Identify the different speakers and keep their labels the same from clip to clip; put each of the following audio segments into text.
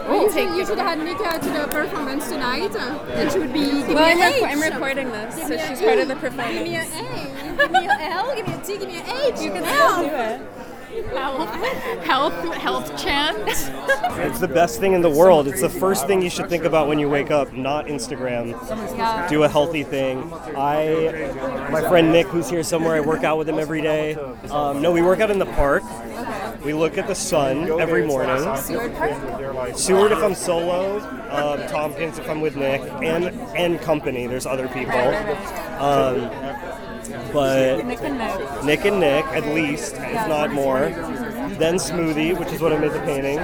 Speaker 1: You should have had Nika to the performance tonight. Then she would be giving me an H.
Speaker 2: I'm recording this, so she's part of the performance.
Speaker 1: Give me an A. Give me an L. Give me a T. Give me an H.
Speaker 2: You can still do it.
Speaker 3: Health chant.
Speaker 4: It's the best thing in the world. It's the first thing you should think about when you wake up, not Instagram.
Speaker 3: Yeah.
Speaker 4: Do a healthy thing. My friend Nick, who's here somewhere, I work out with him every day. No, we work out in the park. We look at the sun every morning. Seward if I'm solo, Tompkins if I'm with Nick, and company. There's other people. But Nick and Nick, at least, if not more. Then smoothie, which is what I made the painting.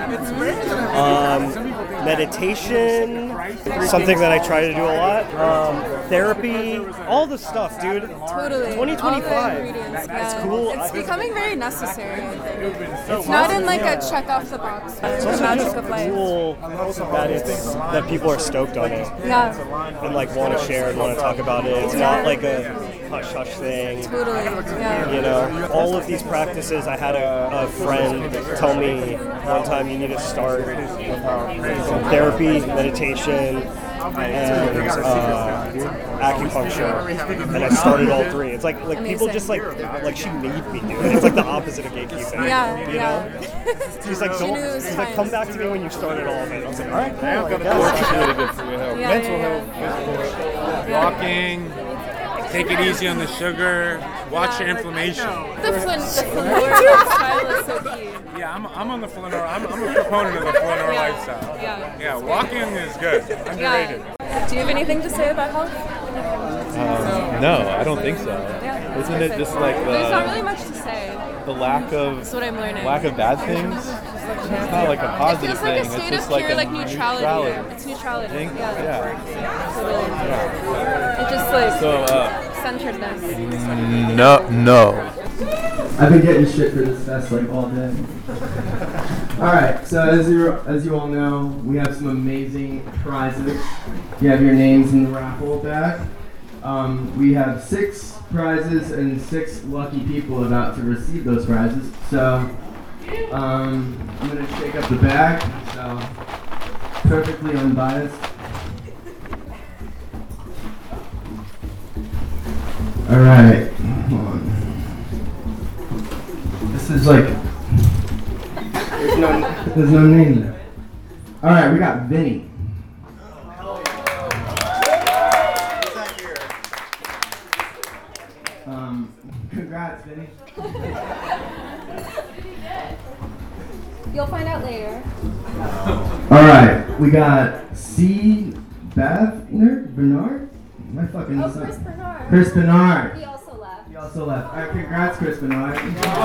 Speaker 4: Meditation, something that I try to do a lot. Therapy, all the stuff, dude.
Speaker 2: Totally.
Speaker 4: 2025. It's cool.
Speaker 2: It's becoming very necessary, I think. It's not in like a check off the box.
Speaker 4: It's also just cool that people are stoked on it.
Speaker 2: Yeah.
Speaker 4: And like want to share and want to talk about it. It's not like a hush-hush thing.
Speaker 2: Totally, yeah.
Speaker 4: You know, all of these practices, I had a friend tell me one time you need to start therapy, meditation, and acupuncture, and I started all three. It's like people just like she made me do it. It's like the opposite of gatekeeping.
Speaker 2: Yeah,
Speaker 4: you know? She's like, she's like, come back to me when you started all of it. I was like, all right, cool.
Speaker 5: It's really good for your health. Mental health, physical, walking. Take it easy on the sugar. Watch your inflammation.
Speaker 2: The Flaneur style is so key.
Speaker 5: Yeah, I'm on the Flaneur. I'm a proponent of the Flaneur lifestyle. Yeah, walking is good. Underrated.
Speaker 2: Do you have anything to say about health?
Speaker 6: No, I don't think so.
Speaker 2: Yeah.
Speaker 6: Isn't it just like
Speaker 2: There's not really much to say.
Speaker 6: the lack of
Speaker 2: That's what I'm learning.
Speaker 6: lack of bad things? It's not like a positive
Speaker 2: It feels like
Speaker 6: thing.
Speaker 2: a state
Speaker 6: It's just
Speaker 2: of pure
Speaker 6: like
Speaker 2: neutrality. It's neutrality.
Speaker 6: Think?
Speaker 2: Yeah. Totally.
Speaker 6: Yeah.
Speaker 2: It just like
Speaker 6: So,
Speaker 2: centeredness.
Speaker 6: no.
Speaker 7: I've been getting shit for this fest like all day. Alright, so as you all know, we have some amazing prizes. You have your names in the raffle bag. We have 6 prizes and 6 lucky people about to receive those prizes. So I'm gonna shake up the bag. So perfectly unbiased. Alright, hold on. This is like there's no name there. Alright, we got Vinny. Congrats, Vinny.
Speaker 1: You'll find out later.
Speaker 7: Alright, we got C. Bernard? Am I fucking this up?
Speaker 1: Chris Bernard.
Speaker 7: Chris Bernard.
Speaker 1: He also left.
Speaker 7: He also left. Alright, congrats, Chris Bernard.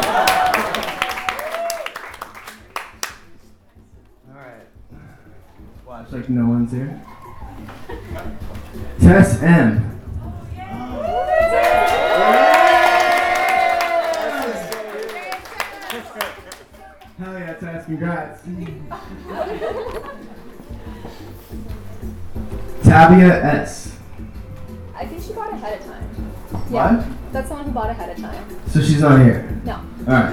Speaker 7: Alright. Watch like no one's here. Tess M. Hell yeah, Tess, congrats. Tabia S.
Speaker 1: I think she bought ahead of time.
Speaker 7: What?
Speaker 1: That's someone who bought ahead of time.
Speaker 7: So she's on here.
Speaker 1: No.
Speaker 7: Alright.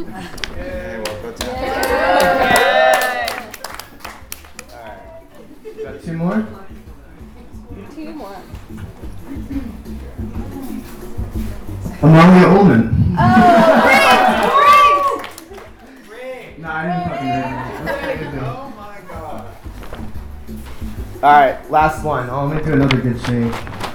Speaker 7: Got 2 more?
Speaker 1: 2 more.
Speaker 7: Amalia Ullman.
Speaker 1: Oh, great!
Speaker 7: Nah, I didn't fucking read it. Oh my god. Alright, last one. I'll make you another good shake.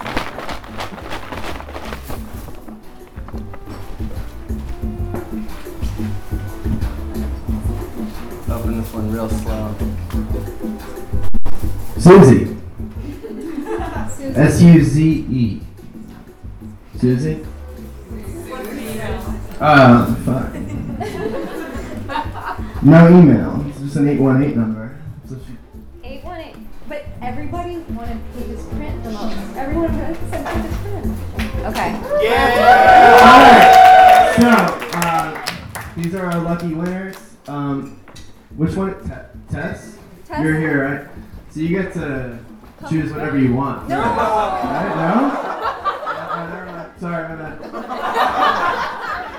Speaker 7: Open this one real slow. Susie. S-U-Z-E. Susie? Fuck. No email. It's just an 818 number. So
Speaker 1: 818. But everybody wanted Page's print the most. Everyone said Page's print. Okay.
Speaker 7: Alright. So, these are our lucky winners. Which one? Tess?
Speaker 1: Tess?
Speaker 7: You're here, right? So you get to choose whatever you want.
Speaker 1: No.
Speaker 7: Right? No? Never mind. Sorry, my bad.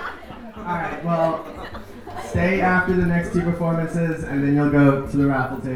Speaker 7: Alright, well, stay after the next 2 performances, and then you'll go to the raffle table.